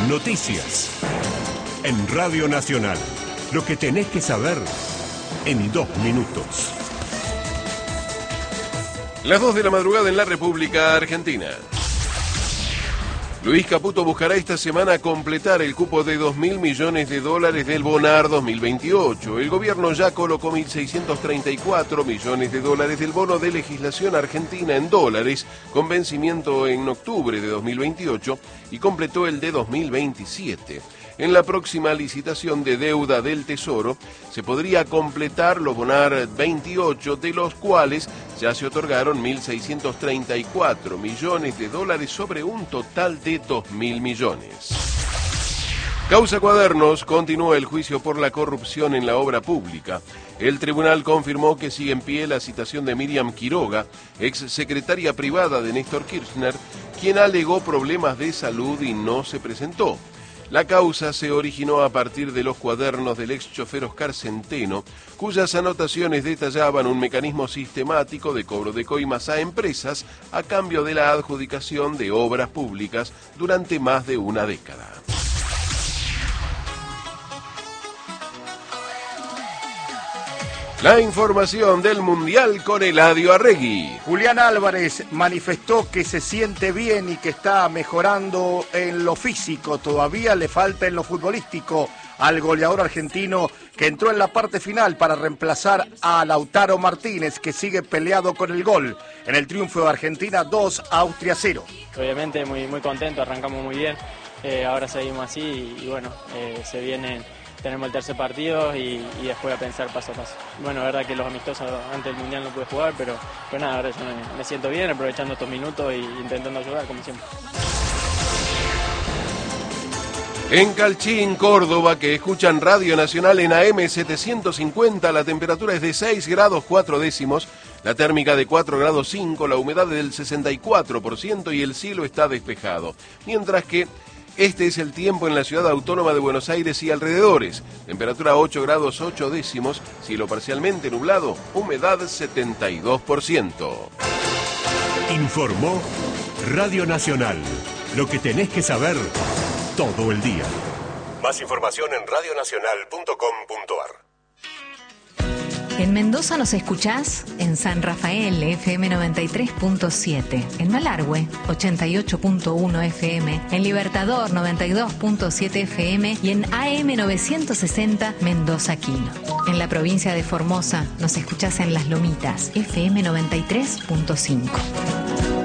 Noticias. En Radio Nacional. Lo que tenés que saber en 2 minutos. Las 2 de la madrugada en la República Argentina. Luis Caputo buscará esta semana completar el cupo de $2.000 millones del BONAR 2028. El gobierno ya colocó $1.634 millones del bono de legislación argentina en dólares, con vencimiento en octubre de 2028, y completó el de 2027. En la próxima licitación de deuda del Tesoro se podría completar los BONAR 28, de los cuales ya se otorgaron $1.634 millones sobre un total de $2.000 millones. Causa Cuadernos, continúa el juicio por la corrupción en la obra pública. El tribunal confirmó que sigue en pie la citación de Miriam Quiroga, ex secretaria privada de Néstor Kirchner, quien alegó problemas de salud y no se presentó. La causa se originó a partir de los cuadernos del ex chofer Oscar Centeno, cuyas anotaciones detallaban un mecanismo sistemático de cobro de coimas a empresas a cambio de la adjudicación de obras públicas durante más de una década. La información del Mundial con Eladio Arregui. Julián Álvarez manifestó que se siente bien y que está mejorando en lo físico. Todavía le falta en lo futbolístico al goleador argentino que entró en la parte final para reemplazar a Lautaro Martínez, que sigue peleado con el gol en el triunfo de Argentina 2, Austria 0. Obviamente muy contento, arrancamos muy bien. Ahora seguimos así y bueno, se vienen... Tenemos el tercer partido y después a pensar paso a paso. Bueno, la verdad que los amistosos antes del Mundial no pude jugar, pero nada, ahora yo me siento bien, aprovechando estos minutos e intentando ayudar, como siempre. En Calchín, Córdoba, que escuchan Radio Nacional en AM 750, la temperatura es de 6 grados 4 décimos, la térmica de 4 grados 5, la humedad del 64% y el cielo está despejado. Mientras que este es el tiempo en la ciudad autónoma de Buenos Aires y alrededores. Temperatura 8 grados 8 décimos, cielo parcialmente nublado, humedad 72%. Informó Radio Nacional. Lo que tenés que saber todo el día. Más información en radionacional.com.ar. En Mendoza nos escuchás en San Rafael, FM 93.7, en Malargüe, 88.1 FM, en Libertador, 92.7 FM y en AM 960 Mendoza Quino. En la provincia de Formosa nos escuchás en Las Lomitas, FM 93.5.